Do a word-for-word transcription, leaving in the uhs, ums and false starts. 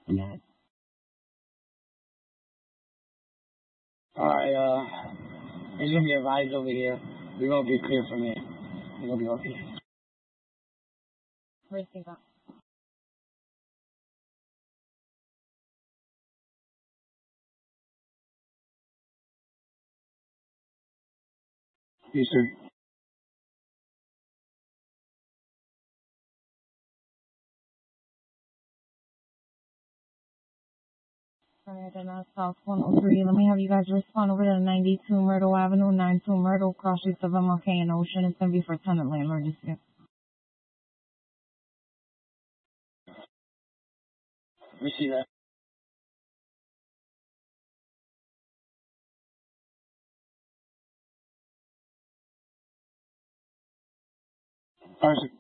No. Alright, uh, it's gonna be a rise over here. We're gonna be clear from here. We're gonna be okay. Receive that. Yes, sir. Alright, then that's South one oh three. Let me have you guys respond over to ninety-two Myrtle Avenue, ninety-two Myrtle, cross streets of M L K and Ocean. It's gonna be for tenant landlord dispute. Receive that. Alright, sir.